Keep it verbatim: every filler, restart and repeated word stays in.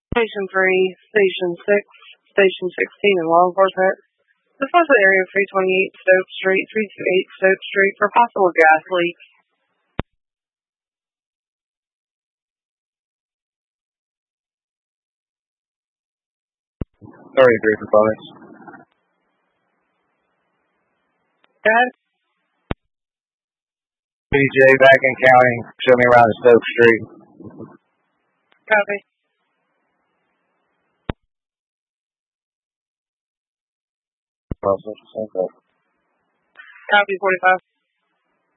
Station three, Station six, Station sixteen, and law enforcement. This was the area of three twenty-eight Stoke Street, three twenty-eight Stoke Street for possible gas leak. thirty-three for bonus. Dad? P J back in county. Show me around Stoke Street. Copy. Process. Copy forty-five.